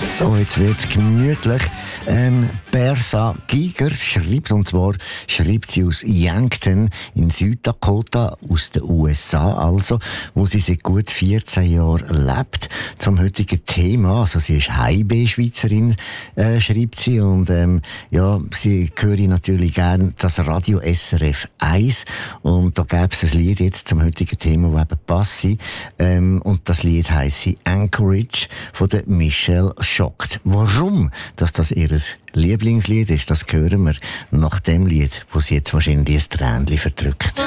So, jetzt wird's gemütlich. Bertha Giger schreibt, und zwar schreibt sie aus Yankton in Süddakota, aus den USA also, wo sie seit gut 14 Jahren lebt. Zum heutigen Thema, also sie ist Heimweh-Schweizerin, schreibt sie, und ja, sie höre natürlich gern das Radio SRF 1, und da gäbe es ein Lied jetzt zum heutigen Thema, das eben passt, und das Lied heisst Anchorage von der Michelle Schockt. Warum das ihr Lieblingslied ist, das hören wir nach dem Lied, wo sie jetzt wahrscheinlich ein Tränchen verdrückt.